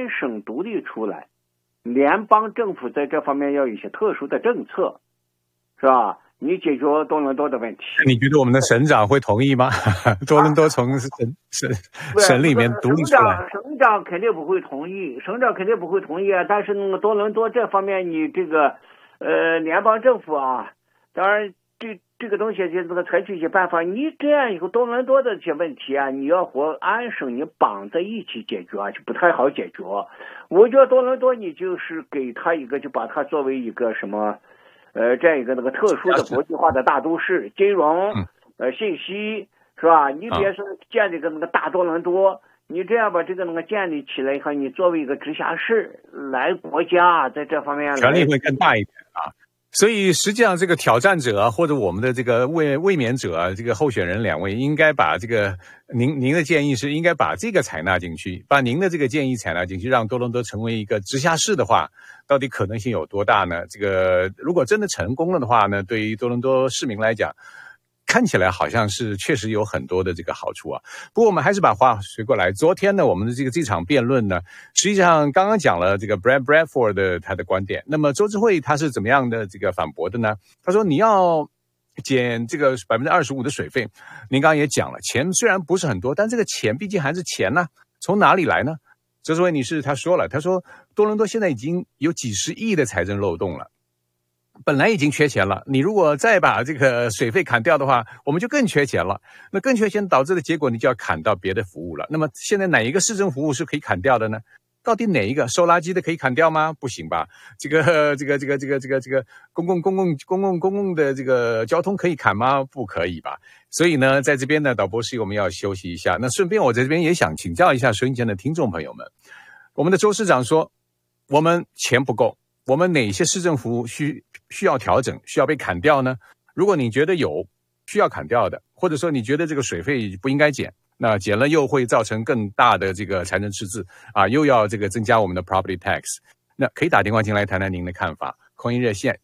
安省独立出来，联邦政府在这方面要有一些特殊的政策，是吧？你解决多伦多的问题， 你觉得我们的省长会同意吗？多伦多从省里面独立出来， 省长肯定不会同意，啊。但是那个多伦多这方面，你这个联邦政府啊，当然这个东西就这个采取一些办法。你这样以后，多伦多的这些问题啊，你要和安省你绑在一起解决啊，就不太好解决。我觉得多伦多你就是给他一个，就把它作为一个什么。这样一个那个特殊的国际化的大都市，金融、信息，是吧？你别说建这个那个大多伦多，你这样把这个那个建立起来以后，你作为一个直辖市来国家在这方面权力会更大一点啊。所以实际上这个挑战者或者我们的这个卫冕者这个候选人两位应该把这个您的建议是应该把这个采纳进去，把您的这个建议采纳进去，让多伦多成为一个直辖市的话，到底可能性有多大呢？这个如果真的成功了的话呢，对于多伦多市民来讲，看起来好像是确实有很多的这个好处啊。不过我们还是把话随过来，昨天呢我们的这场辩论呢，实际上刚刚讲了这个 Brad Bradford 的他的观点，那么周智慧他是怎么样的这个反驳的呢？他说你要减这个 25% 的水费，您刚刚也讲了，钱虽然不是很多，但这个钱毕竟还是钱呢，从哪里来呢？周智慧女士她说了，她说多伦多现在已经有几十亿的财政漏洞了，本来已经缺钱了，你如果再把这个水费砍掉的话，我们就更缺钱了。那更缺钱导致的结果，你就要砍到别的服务了。那么现在哪一个市政服务是可以砍掉的呢？到底哪一个？收垃圾的可以砍掉吗？不行吧？这个公共的这个交通可以砍吗？不可以吧？所以呢，在这边呢，导博士我们要休息一下。那顺便我在这边也想请教一下收音前的听众朋友们，我们的周市长说，我们钱不够。我们哪些市政服务需要调整，需要被砍掉呢？如果你觉得有需要砍掉的，或者说你觉得这个水费不应该减，那减了又会造成更大的这个财政赤字啊，又要这个增加我们的 property tax， 那可以打电话进来谈谈您的看法。空音热线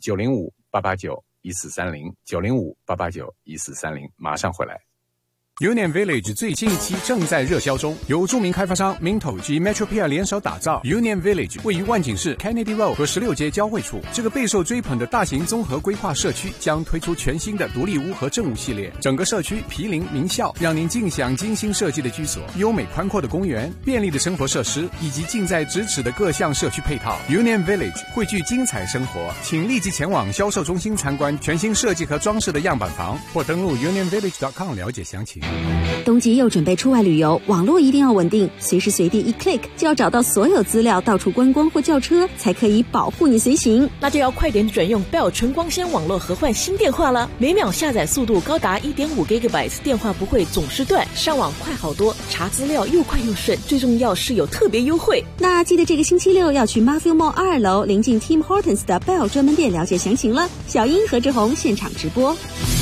905-889-1430 905-889-1430，马上回来。Union Village 最新一期正在热销中，由著名开发商 Minto 及 Metropia 联手打造。Union Village 位于万景市 Kennedy Road 和16街交汇处，这个备受追捧的大型综合规划社区将推出全新的独立屋和正屋系列。整个社区毗邻名校，让您尽享精心设计的居所、优美宽阔的公园、便利的生活设施以及近在咫尺的各项社区配套。Union Village 汇聚精彩生活，请立即前往销售中心参观全新设计和装饰的样板房，或登录 unionvillage.com 了解详情。 冬季又准备出外旅游，网络一定要稳定，随时随地一 click 就要找到所有资料，到处观光或叫车才可以保护你随行。 那就要快点转用 Bell 纯光纤网络和换新电话了，每秒下载速度高达 1.5 GB， 电话不会总是断，上网快好多，查资料又快又顺，最重要是有特别优惠。 那记得这个星期六要去 Marfil Mall 2楼临近 Tim Hortons 的 Bell 专门店了解详情了。小英和志宏现场直播。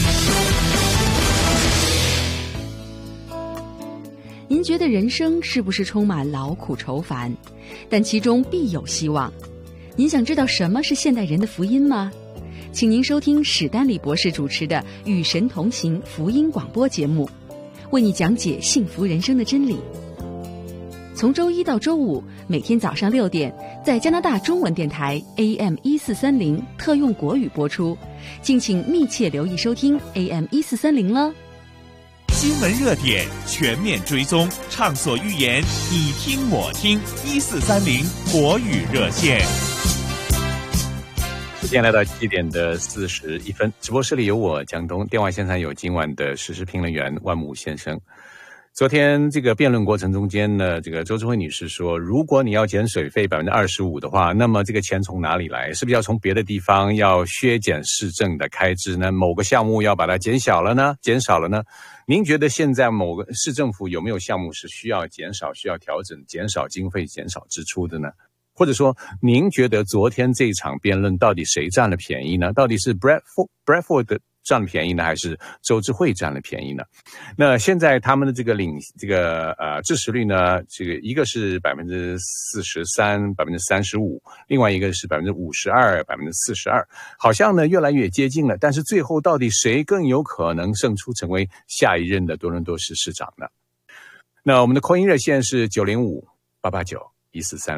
您觉得人生是不是充满劳苦愁烦？但其中必有希望。您想知道什么是现代人的福音吗？请您收听史丹利博士主持的《与神同行》福音广播节目，为你讲解幸福人生的真理。从周一到周五，每天早上6点，在加拿大中文电台 AM1430特用国语播出，敬请密切留意收听 AM1430 了。 新闻热点全面追踪，畅所欲言，你听我听，1430国语热线。 时间来到7点41分，直播室里有我江东，电话线上有今晚的时事评论员万木先生。昨天这个辩论过程中间呢，这个周智慧女士说，如果你要减水费 25% 的话，那么这个钱从哪里来？是不是要从别的地方要削减市政的开支呢？某个项目要把它减少了呢？您觉得现在某个市政府有没有项目是需要减少、需要调整、减少经费、减少支出的呢？或者说，您觉得昨天这场辩论到底谁占了便宜呢？到底是 Bradford 占了便宜呢，还是周智慧占了便宜呢？那现在他们的这个支持率呢，这个一个是 43%、35%， 另外一个是 52%、42%， 好像呢越来越接近了。但是最后到底谁更有可能胜出，成为下一任的多伦多市市长呢？那我们的call in热线是905-889-1430